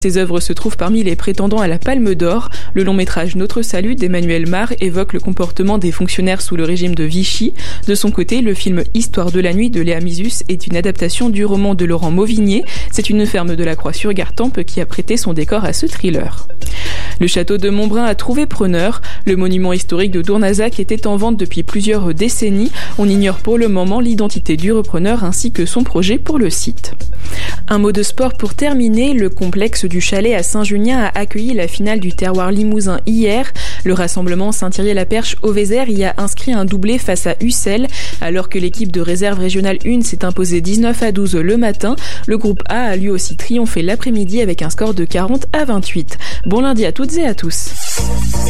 Ses œuvres se trouvent parmi les prétendants à la Palme d'Or. Le long métrage Notre Salut d'Emmanuel Mar évoque le comportement des fonctionnaires sous le régime de Vichy. De son côté, le film Histoire de la nuit de Léa Misus est une adaptation du roman de Laurent Mauvigné. C'est une ferme de la Croix-sur-Gartempe qui a prêté son décor à ce thriller. Le château de Montbrun a trouvé preneur. Le monument historique de Dournazac était en vente depuis plusieurs décennies. On ignore pour le moment l'identité du repreneur ainsi que son projet pour le site. Un mot de sport pour terminer. Le complexe du Chalet à Saint-Junien a accueilli la finale du Terroir Limousin hier. Le rassemblement Saint-Thierry-la-Perche au Vézère y a inscrit un doublé face à Ussel. Alors que l'équipe de réserve régionale 1 s'est imposée 19-12 le matin, le groupe A a lui aussi triomphé l'après-midi avec un score de 40-28. Bon lundi à toutes et à tous.